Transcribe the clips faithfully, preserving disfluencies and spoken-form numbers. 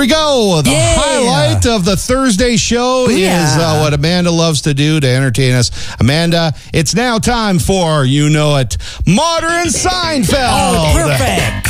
we go. The Yeah. highlight of the Thursday show Yeah. is uh, what Amanda loves to do to entertain us. Amanda, it's now time for, you know it, Modern Seinfeld. Oh, perfect.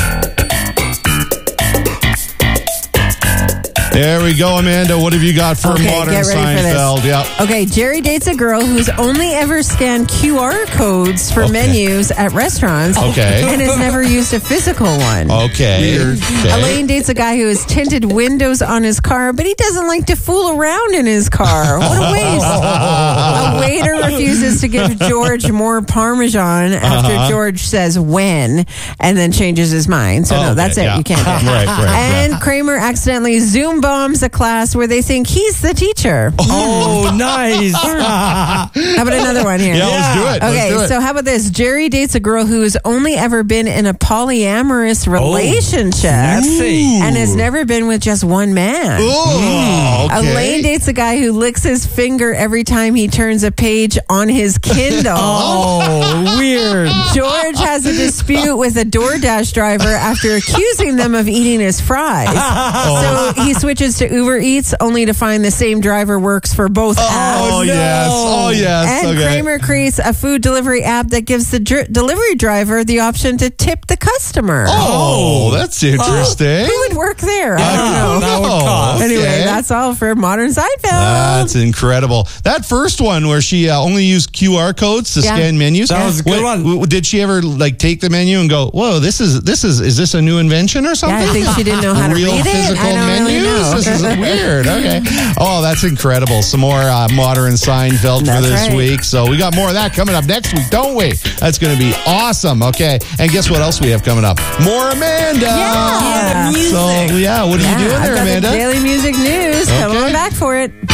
There we go, Amanda. What have you got for Okay, Modern get ready for this. Seinfeld? Yep. Okay, Jerry dates a girl who's only ever scanned Q R codes for Okay. menus at restaurants. Okay. And has never used a physical one. Okay. okay. Elaine dates a guy who has tinted windows on his car, but he doesn't like to fool around in his car. What a waste. A waiter refuses to give George more Parmesan after Uh-huh. George says when and then changes his mind. So, Oh, no, okay, that's it. yeah. You can't do it. Right, right. And Kramer accidentally Zoom bombs a class where they think he's the teacher. Oh, nice. How about another one here? Yeah, let's do it. Okay, let's do it. so how about this? Jerry dates a girl who's only ever been in a polyamorous relationship Fancy. and has never been with just one man. Ooh, okay. Elaine dates a guy who licks his finger every time he turns a page on his Kindle. Oh, weird. George has a dispute with a DoorDash driver after accusing them of eating his fries. So he switches to Uber Eats only to find the same driver works for both apps. Oh, no. yes. Oh, yes. And okay. Kramer creates a food delivery app that gives the dr- delivery driver the option to tip the customer. Oh, that's interesting. Who would work there? I I don't don't know. That would cost. Anyway, Okay. that's all for Modern Seinfeld. That's incredible. That first one where she uh, only used Q R codes to Yeah. scan menus. That was a good Wait, one. w- Did she ever like take the menu and go, "Whoa, this is this is is this a new invention or Yeah, something?" I think she didn't know how to Real read it. physical I don't really menus. know. This is weird. Okay. Oh, that's incredible. Some more uh, Modern Seinfeld for That's this right. week. So we got more of that coming up next week, don't we? That's going to be awesome. Okay. And guess what else we have coming up? More Amanda. Yeah. So yeah, what are Yeah, you doing I've there, got the Amanda? Daily Music News. Come Okay. on back for it.